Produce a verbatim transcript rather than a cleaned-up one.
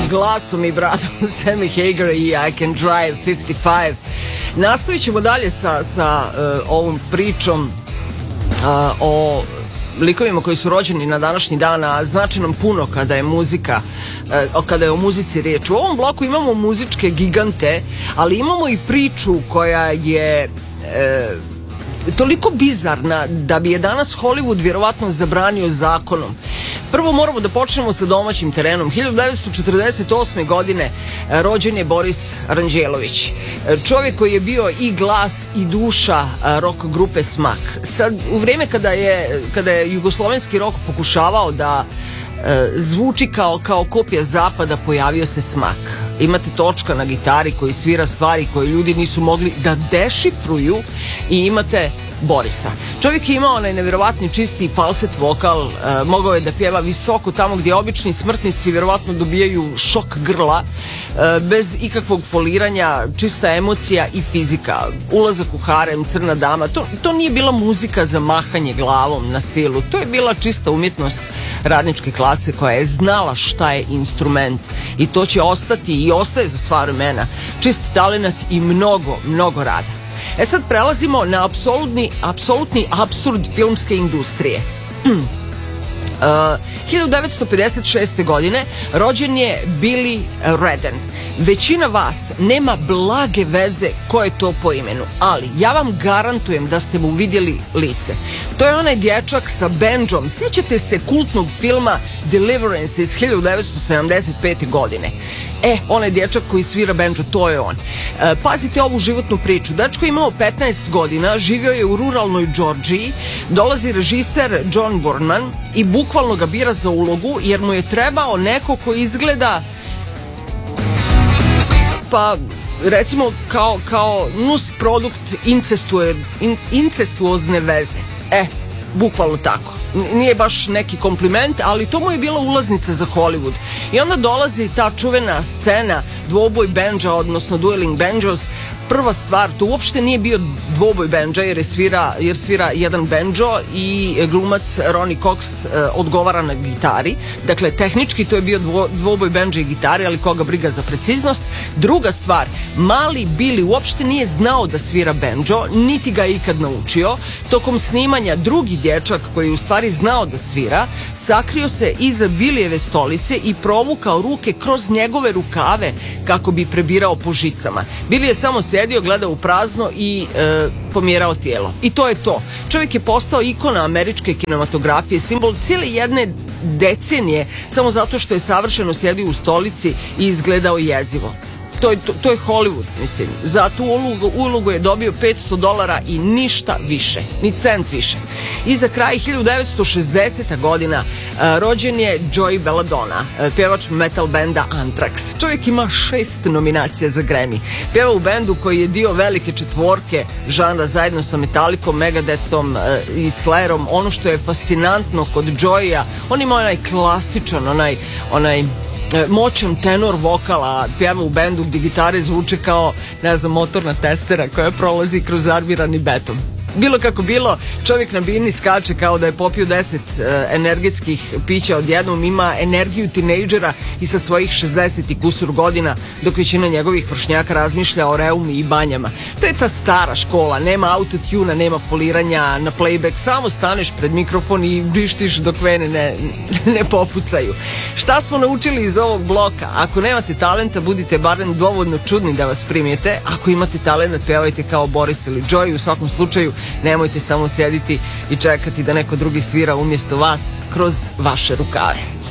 glasom i bradom Sammy Hagar i I Can Drive pedeset pet. Nastavit ćemo dalje sa, sa uh, ovom pričom uh, o likovima koji su rođeni na današnji dan, a znači nam puno kada je muzika, uh, kada je o muzici riječ. U ovom bloku imamo muzičke gigante, ali imamo i priču koja je uh, toliko bizarna da bi je danas Hollywood vjerovatno zabranio zakonom. Prvo moramo da počnemo sa domaćim terenom. hiljadu devetsto četrdeset osme. godine rođen je Boris Ranđelović. Čovjek koji je bio i glas i duša rock grupe Smak. Sad, u vrijeme kada je, kada je jugoslovenski rock pokušavao da e, zvuči kao, kao kopija zapada, pojavio se Smak. Imate Točka na gitari koji svira stvari koje ljudi nisu mogli da dešifruju i imate Borisa. Čovjek je imao onaj nevjerovatni čisti falset vokal, e, mogao je da pjeva visoko tamo gdje obični smrtnici vjerovatno dobijaju šok grla, e, bez ikakvog foliranja, čista emocija i fizika. Ulazak u harem, Crna dama, to, to nije bila muzika za mahanje glavom na silu, to je bila čista umjetnost radničke klase koja je znala šta je instrument i to će ostati i ostaje za sva vremena. Čisti talenat i mnogo, mnogo rada. E sad prelazimo na apsolutni, apsolutni apsurd filmske industrije. Mm. Uh, hiljadu devetsto pedeset šeste. godine rođen je Billy Redden. Većina vas nema blage veze ko je to po imenu, ali ja vam garantujem da ste mu vidjeli lice. To je onaj dječak sa bendžom. Sjećate se kultnog filma Deliverance iz hiljadu devetsto sedamdeset pete. godine. E, onaj dječak koji svira bendžo, to je on. E, pazite ovu životnu priču. Dečko je imao petnaest godina, živio je u ruralnoj Džordžiji, dolazi režiser John Boorman i bukvalno ga bira za ulogu jer mu je trebao neko ko izgleda pa recimo kao, kao nus produkt incestuozne, in, incestuozne veze. E, bukvalno tako. Nije baš neki kompliment, ali to mu je bila ulaznica za Hollywood. I onda dolazi ta čuvena scena dvoboj bendža, odnosno dueling banjos. Prva stvar, to uopšte nije bio dvoboj bendža jer, svira, jer svira jedan bendžo i glumac Ronnie Cox e, odgovara na gitari. Dakle, tehnički to je bio dvo, dvoboj bendža i gitari, ali koga briga za preciznost. Druga stvar, mali Billy uopšte nije znao da svira bendžo, niti ga je ikad naučio. Tokom snimanja drugi dječak koji u stvari znao da svira, sakrio se iza Billyjeve stolice i provukao ruke kroz njegove rukave kako bi prebirao po žicama. Billy je samo sjedio, gledao u prazno i e, pomjerao tijelo. I to je to. Čovjek je postao ikona američke kinematografije, simbol cijele jedne decenije, samo zato što je savršeno sjedio u stolici i izgledao jezivo. To je, to, to je Hollywood, mislim. Za tu ulogu, ulogu je dobio petsto dolara i ništa više, ni cent više. I za kraj hiljadu devetsto šezdesete. godina uh, rođen je Joey Belladonna, uh, pjevač metal benda Anthrax. Čovjek ima šest nominacija za Grammy. Pjeva u bendu koji je dio velike četvorke žanra zajedno sa Metallicom, Megadethom uh, i Slayerom. Ono što je fascinantno kod Joeya, on ima onaj klasičan, onaj, onaj moćan tenor vokala, pjeva u bendu gdje gitare zvuče kao, ne znam, motorna testera koja prolazi kroz armirani beton. Bilo kako bilo, čovjek na bini skače kao da je popio deset uh, energetskih pića odjednom, ima energiju tinejdžera i sa svojih šezdeset i kusur godina, dok većina njegovih vršnjaka razmišlja o reumi i banjama. To je ta stara škola, nema autotuna, nema foliranja na playback, samo staneš pred mikrofon i dištiš dok vene ne, ne popucaju. Šta smo naučili iz ovog bloka? Ako nemate talenta, budite barem dovoljno čudni da vas primijete. Ako imate talent, pjevajte kao Boris ili Joey. U svakom slučaju, nemojte samo sjediti i čekati da neko drugi svira umjesto vas kroz vaše rukave.